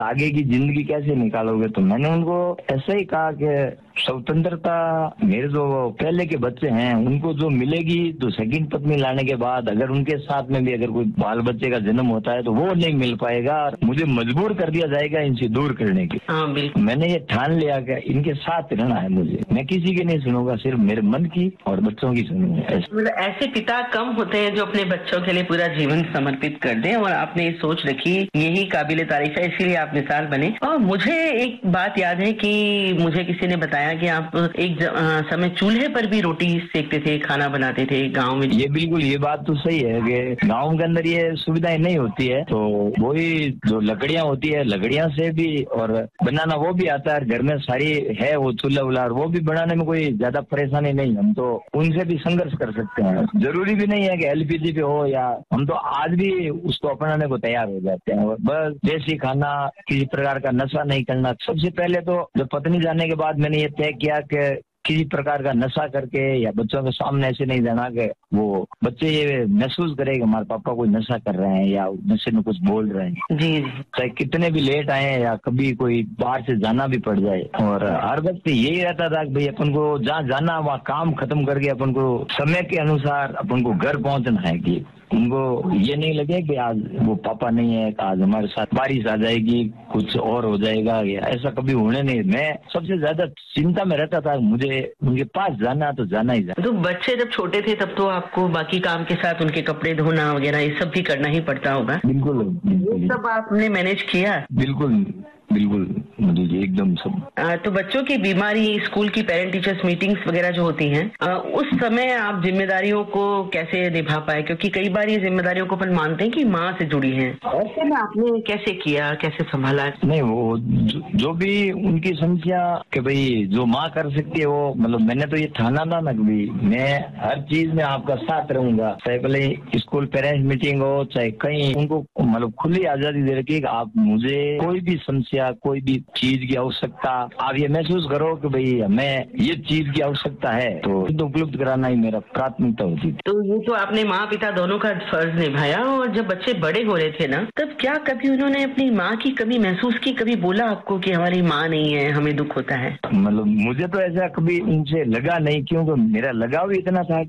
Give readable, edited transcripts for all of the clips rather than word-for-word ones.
आगे की जिंदगी कैसे निकालोगे? तो मैंने उनको ऐसा ही कहा कि स्वतंत्रता मेरे जो पहले के बच्चे हैं उनको जो मिलेगी तो सेकंड पत्नी लाने के बाद, अगर उनके साथ में भी अगर कोई बाल बच्चे का जन्म होता है तो वो नहीं मिल पाएगा और मुझे मजबूर कर दिया जाएगा इनसे दूर करने के। हाँ बिल्कुल। मैंने ये ठान लिया कि इनके साथ रहना है मुझे, मैं किसी की नहीं सुनूंगा, सिर्फ मेरे मन की और बच्चों की सुनूंगा। मतलब ऐसे पिता कम होते हैं जो अपने बच्चों के लिए पूरा जीवन समर्पित कर दें, और आपने ये सोच रखी, यही काबिले तारीफ है, इसीलिए आप मिसाल बने। और मुझे एक बात याद है कि मुझे किसी ने बताया कि आप एक समय चूल्हे पर भी रोटी सेकते थे, खाना बनाते थे गांव में। ये बिल्कुल, ये बात तो सही है कि गांव के अंदर ये सुविधाएं नहीं होती है, तो वही जो लकड़ियां होती है, लकड़ियां से भी और बनाना वो भी आता है, घर में सारी है वो चूल्हा उल्हा, वो भी बनाने में कोई ज्यादा परेशानी नहीं, हम तो उनसे भी संघर्ष कर सकते हैं। जरूरी भी नहीं है कि एलपीजी पे हो, या हम तो आज भी उसको अपनाने को तैयार हो जाते हैं। बस देसी खाना, किसी प्रकार का नशा नहीं करना। सबसे पहले तो जब पत्नी जाने के बाद मैंने ये तय किया कि किसी प्रकार का नशा करके या बच्चों के सामने ऐसे नहीं जाना कि वो बच्चे ये महसूस करे कि हमारे पापा कोई नशा कर रहे हैं या नशे में कुछ बोल रहे हैं। जी। चाहे कितने भी लेट आए या कभी कोई बाहर से जाना भी पड़ जाए, और हर वक्त यही रहता था कि भाई अपन को जहाँ जाना वहाँ काम खत्म करके अपन को समय के अनुसार अपन को घर पहुंचना है। कि उनको ये नहीं लगे कि आज वो पापा नहीं है, आज हमारे साथ बारिश आ जाएगी, कुछ और हो जाएगा, ऐसा कभी होने नहीं। मैं सबसे ज्यादा चिंता में रहता था, मुझे उनके पास जाना तो जाना ही जाना। तो बच्चे जब छोटे थे तब तो आपको बाकी काम के साथ उनके कपड़े धोना वगैरह ये सब भी करना ही पड़ता होगा। बिल्कुल, ये सब आपने मैनेज किया? बिल्कुल बिल्कुल मधु जी, एकदम सब। तो बच्चों की बीमारी, स्कूल की पेरेंट टीचर्स मीटिंग्स वगैरह जो होती हैं, उस समय आप जिम्मेदारियों को कैसे निभा पाए? क्योंकि कई बार ये जिम्मेदारियों को अपन मानते हैं कि माँ से जुड़ी हैं, ऐसे में आपने कैसे किया, कैसे संभाला? नहीं, वो जो भी उनकी समस्या कि भाई जो माँ कर सकती है वो, मतलब मैंने तो ये ठाना था ना कि भाई मैं हर चीज में आपका साथ रहूंगा, चाहे भले स्कूल पेरेंट्स मीटिंग हो, चाहे कहीं, उनको मतलब खुली आजादी दे रखी है कि आप मुझे कोई भी समस्या, कोई भी चीज की आवश्यकता, आप ये महसूस करो कि भाई हमें ये चीज की आवश्यकता है तो उपलब्ध कराना ही मेरा प्राथमिकता होती थी। तो ये तो आपने माँ पिता दोनों का फर्ज निभाया। और जब बच्चे बड़े हो रहे थे ना, तब क्या कभी उन्होंने अपनी माँ की कमी महसूस की? कभी बोला आपको कि हमारी माँ नहीं है, हमें दुख होता है? मतलब मुझे तो ऐसा कभी उनसे लगा नहीं, क्योंकि मेरा लगाव इतना था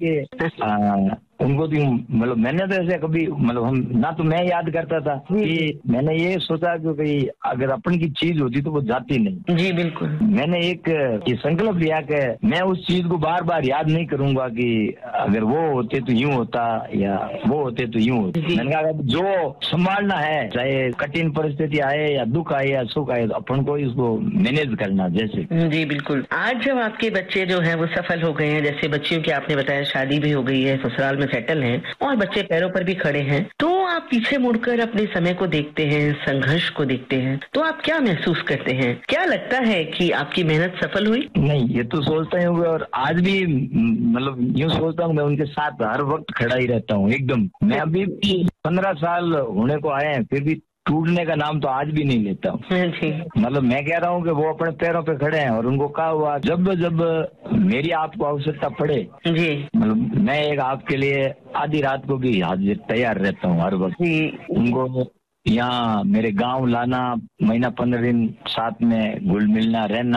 कि उनको तो मतलब मैंने तो ऐसे कभी, मतलब हम ना, तो मैं याद करता था कि मैंने ये सोचा कि भाई अगर अपन की चीज होती तो वो जाती नहीं। जी बिल्कुल। मैंने एक ये संकल्प लिया कि मैं उस चीज को बार बार याद नहीं करूंगा कि अगर वो होते तो यूं होता या वो होते तो यूं होता। मैंने कहा जो संभालना है, चाहे कठिन परिस्थिति आए या दुख आए या सुख आए, तो अपन को इसको मैनेज करना। जैसे जी बिल्कुल। आज जब आपके बच्चे जो है वो सफल हो गए हैं, जैसे बच्चियों की आपने बताया शादी भी हो गई है, ससुराल में सेटल हैं और बच्चे पैरों पर भी खड़े हैं, तो आप पीछे मुड़कर अपने समय को देखते हैं, संघर्ष को देखते हैं, तो आप क्या महसूस करते हैं? क्या लगता है कि आपकी मेहनत सफल हुई? नहीं, ये तो सोचता हूँ, और आज भी मतलब यूँ सोचता हूँ, मैं उनके साथ हर वक्त खड़ा ही रहता हूँ एकदम। मैं अभी भी 15 साल होने को आए हैं, फिर भी टूटने का नाम तो आज भी नहीं लेता हूँ। मतलब मैं कह रहा हूँ कि वो अपने पैरों पे खड़े हैं, और उनको कहा हुआ जब जब मेरी आपको आवश्यकता पड़े जी, मतलब मैं एक आपके लिए आधी रात को भी हाजिर तैयार रहता हूँ हर वक्त। उनको यहाँ मेरे गांव लाना, महीना 15 दिन साथ में घुल मिलना रहना।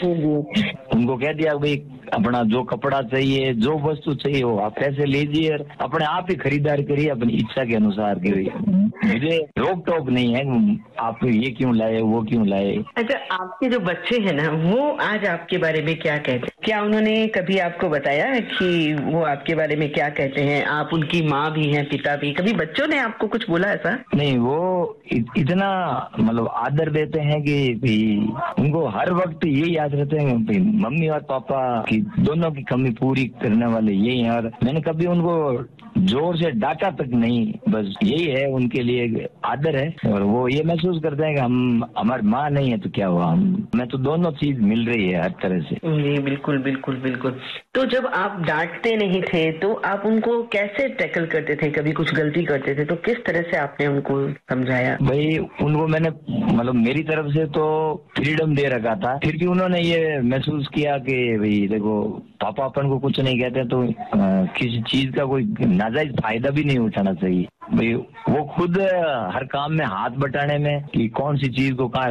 उनको कह दिया भाई अपना जो कपड़ा चाहिए, जो वस्तु चाहिए वो आप पैसे लीजिए और अपने आप ही खरीदार करिए अपनी इच्छा के अनुसार। मुझे रोक टोक नहीं है, आप ये क्यों लाए, वो क्यों लाए। अच्छा, आपके जो बच्चे हैं ना, वो आज आपके बारे में क्या कहते हैं? क्या उन्होंने कभी आपको बताया कि वो आपके बारे में क्या कहते हैं? आप उनकी माँ भी हैं, पिता भी। कभी बच्चों ने आपको कुछ बोला ऐसा? नहीं, वो इतना मतलब आदर देते हैं कि उनको हर वक्त ये याद रहते हैं कि मम्मी और पापा की दोनों की कमी पूरी करने वाले यही हैं। और मैंने कभी उनको जोर से डांटा तक नहीं, बस यही है उनके लिए आदर है। और वो ये महसूस करते हैं कि हम, हमारी माँ नहीं है तो क्या हुआ, मैं तो दोनों चीज मिल रही है हर तरह से। जी बिल्कुल बिल्कुल बिल्कुल। तो जब आप डांटते नहीं थे तो आप उनको कैसे टैकल करते थे? कभी कुछ गलती करते थे तो किस तरह से आपने उनको समझाया? भाई उनको मैंने मतलब मेरी तरफ से तो फ्रीडम दे रखा था, फिर भी उन्होंने ये महसूस किया कि भाई देखो देखो पापा अपन को कुछ नहीं कहते तो किसी चीज का कोई नाजायज फायदा भी नहीं उठाना चाहिए भाई। वो खुद हर काम में हाथ बटाने में कि कौन सी चीज को कहाँ